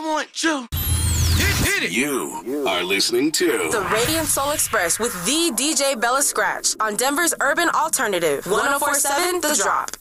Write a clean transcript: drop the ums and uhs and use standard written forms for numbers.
want you. Hit it. You are listening to The Radiant Soul Express with the DJ Bella Scratch on Denver's Urban Alternative. 104.7 The Drop.